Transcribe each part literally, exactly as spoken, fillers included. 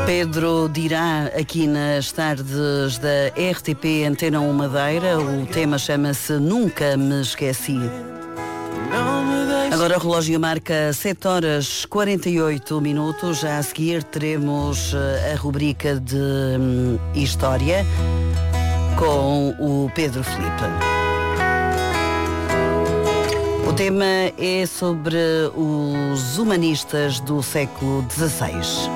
Pedro dirá aqui nas tardes da R T P Antena um Madeira. O tema chama-se Nunca Me Esqueci. Agora o relógio marca sete horas e quarenta e oito minutos. Já a seguir teremos a rubrica de hum, História com o Pedro Filipe. O tema é sobre os humanistas do século dezasseis.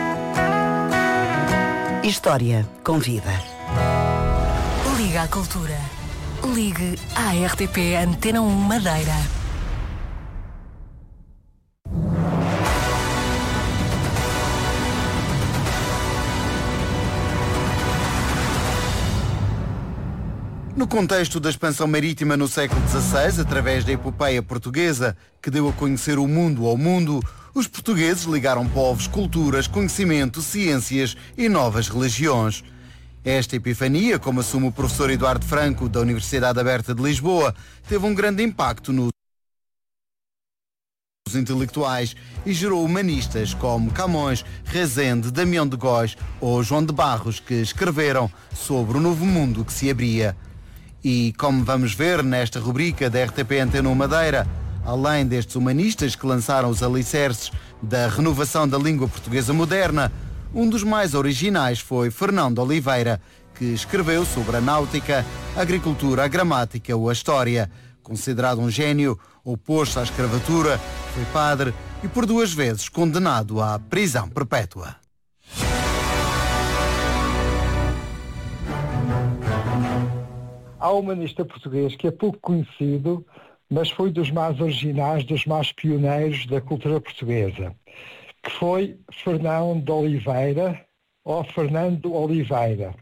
História com vida. Liga à cultura. Ligue à R T P Antena um Madeira. No contexto da expansão marítima no século dezasseis, através da epopeia portuguesa, que deu a conhecer o mundo ao mundo, os portugueses ligaram povos, culturas, conhecimento, ciências e novas religiões. Esta epifania, como assume o professor Eduardo Franco, da Universidade Aberta de Lisboa, teve um grande impacto nos intelectuais e gerou humanistas como Camões, Rezende, Damião de Góis ou João de Barros, que escreveram sobre o novo mundo que se abria. E, como vamos ver nesta rubrica da R T P Antena um Madeira, além destes humanistas que lançaram os alicerces da renovação da língua portuguesa moderna, um dos mais originais foi Fernão de Oliveira, que escreveu sobre a náutica, a agricultura, a gramática ou a história. Considerado um gênio, oposto à escravatura, foi padre e por duas vezes condenado à prisão perpétua. Há um humanista português que é pouco conhecido, mas foi dos mais originais, dos mais pioneiros da cultura portuguesa, que foi Fernão de Oliveira, ou Fernando Oliveira.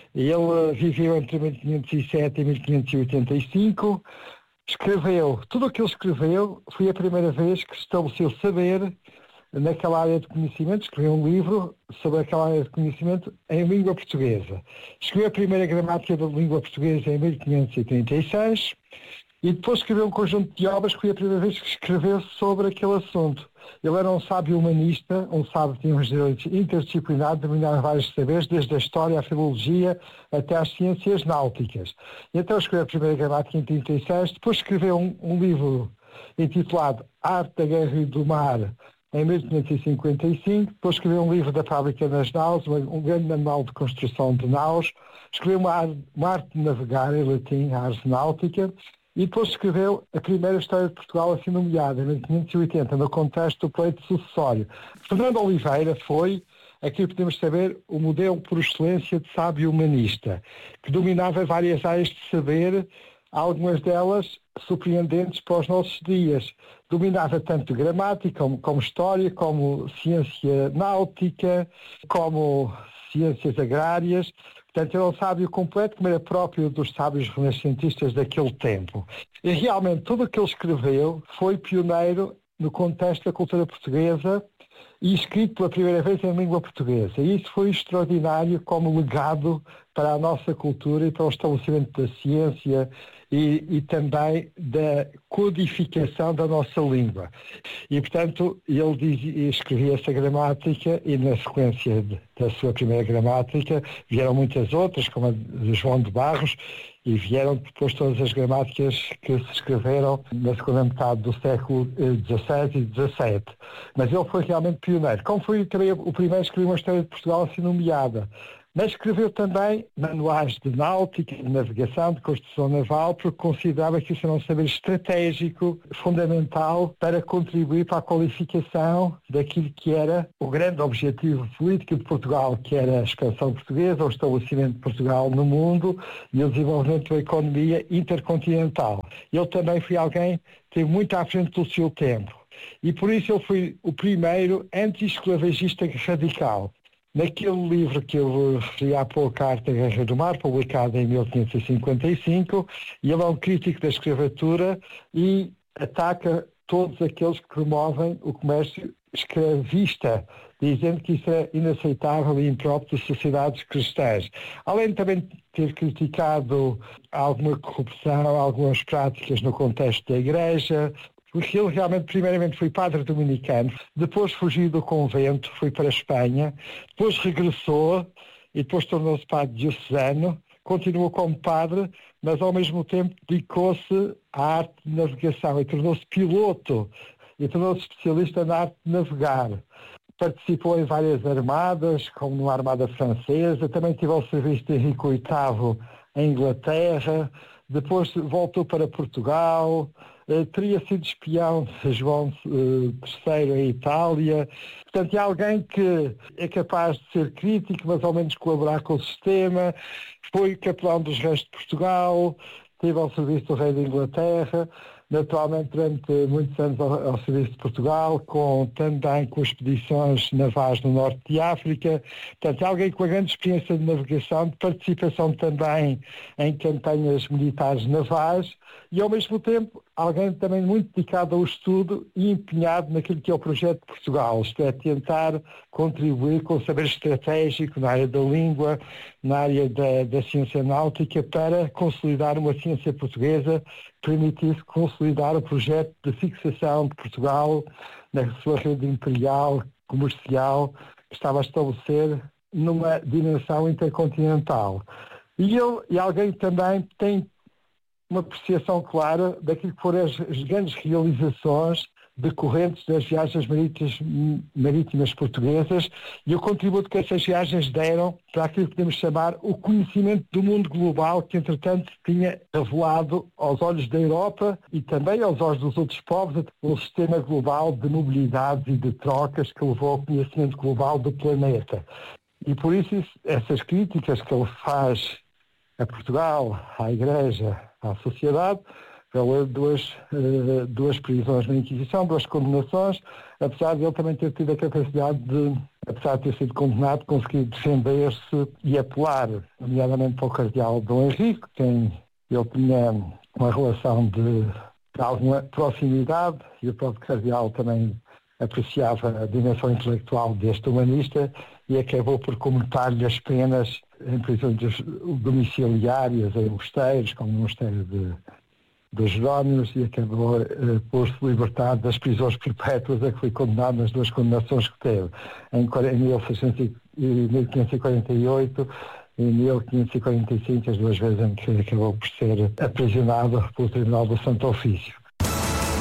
Ele viveu entre mil quinhentos e sete e mil quinhentos e oitenta e cinco, escreveu, tudo o que ele escreveu foi a primeira vez que estabeleceu saber naquela área de conhecimento, escreveu um livro sobre aquela área de conhecimento em língua portuguesa. Escreveu a primeira gramática da língua portuguesa em mil quinhentos e trinta e seis e depois escreveu um conjunto de obras que foi a primeira vez que escreveu sobre aquele assunto. Ele era um sábio humanista, um sábio que tinha um direitos interdisciplinares, dominava vários saberes, desde a história, a filologia, até às ciências náuticas. E então escreveu a primeira gramática em trinta e seis, depois escreveu um, um livro intitulado Arte da Guerra e do Mar, em mil quinhentos e cinquenta e cinco, depois escreveu um livro da Fábrica das Naus, um grande manual de construção de naus, escreveu uma, uma arte de navegar em latim, a ars náutica, e depois escreveu a primeira história de Portugal assim nomeada, em mil quinhentos e oitenta, no contexto do pleito sucessório. Fernando Oliveira foi, aqui podemos saber, o modelo por excelência de sábio humanista, que dominava várias áreas de saber, algumas delas surpreendentes para os nossos dias. Dominava tanto gramática, como, como história, como ciência náutica, como ciências agrárias. Portanto, era um sábio completo, como era próprio dos sábios renascentistas daquele tempo. E realmente tudo o que ele escreveu foi pioneiro no contexto da cultura portuguesa e escrito pela primeira vez em língua portuguesa. E isso foi extraordinário como legado para a nossa cultura e para o estabelecimento da ciência e, e também da codificação da nossa língua. E, portanto, ele dizia, escrevia essa gramática e, na sequência de, da sua primeira gramática, vieram muitas outras, como a de João de Barros, e vieram depois todas as gramáticas que se escreveram na segunda metade do século dezasseis e dezassete. Mas ele foi realmente pioneiro. Como foi também o primeiro a escrever uma história de Portugal assim nomeada. Mas escreveu também manuais de náutica, de navegação, de construção naval, porque considerava que isso era um saber estratégico, fundamental, para contribuir para a qualificação daquilo que era o grande objetivo político de Portugal, que era a expansão portuguesa, o estabelecimento de Portugal no mundo e o desenvolvimento da economia intercontinental. Ele também foi alguém que esteve muito à frente do seu tempo. E por isso ele foi o primeiro anti-esclavagista radical. Naquele livro que eu referi há pouco, A Arte da Guerra do Mar, publicado em mil quinhentos e cinquenta e cinco, e ele é um crítico da escravatura e ataca todos aqueles que promovem o comércio escravista, dizendo que isso é inaceitável e impróprio de sociedades cristãs. Além de também ter criticado alguma corrupção, algumas práticas no contexto da Igreja, porque ele realmente, primeiramente, foi padre dominicano, depois fugiu do convento, foi para a Espanha, depois regressou e depois tornou-se padre diocesano, continuou como padre, mas ao mesmo tempo dedicou-se à arte de navegação e tornou-se piloto e tornou-se especialista na arte de navegar. Participou em várias armadas, como na Armada Francesa, também teve ao serviço de Henrique oitavo em Inglaterra, depois voltou para Portugal, eh, teria sido espião de João eh, terceiro em Itália. Portanto, é alguém que é capaz de ser crítico, mas ao menos colaborar com o sistema. Foi capelão dos reis de Portugal, esteve ao serviço do rei da Inglaterra, naturalmente durante muitos anos ao, ao serviço de Portugal, com, também com expedições navais no norte de África. Portanto, é alguém com uma grande experiência de navegação, de participação também em campanhas militares navais e, ao mesmo tempo, alguém também muito dedicado ao estudo e empenhado naquilo que é o projeto de Portugal, isto é, tentar contribuir com o saber estratégico na área da língua, na área da, da ciência náutica, para consolidar uma ciência portuguesa que permitisse consolidar o projeto de fixação de Portugal na sua rede imperial, comercial, que estava a estabelecer numa dimensão intercontinental. E ele, e alguém também tem uma apreciação clara daquilo que foram as, as grandes realizações decorrentes das viagens marítimas, marítimas portuguesas e o contributo que essas viagens deram para aquilo que podemos chamar o conhecimento do mundo global, que entretanto tinha revelado aos olhos da Europa e também aos olhos dos outros povos um sistema global de mobilidades e de trocas que levou ao conhecimento global do planeta. E por isso essas críticas que ele faz a Portugal, à Igreja, à sociedade, pela duas, uh, duas prisões na Inquisição, duas condenações, apesar de ele também ter tido a capacidade de, apesar de ter sido condenado, conseguir defender-se e apelar, nomeadamente para o cardeal Dom Henrique, quem ele tinha uma relação de, de alguma proximidade, e o próprio cardeal também apreciava a dimensão intelectual deste humanista e acabou por comutar-lhe as penas em prisões domiciliárias, em mosteiros, como no mosteiro de, de Jerónimos, e acabou uh, por se libertar das prisões perpétuas a que foi condenado nas duas condenações que teve, em, em mil quinhentos e quarenta e oito e mil quinhentos e quarenta e cinco, as duas vezes em que acabou por ser aprisionado pelo Tribunal do Santo Ofício.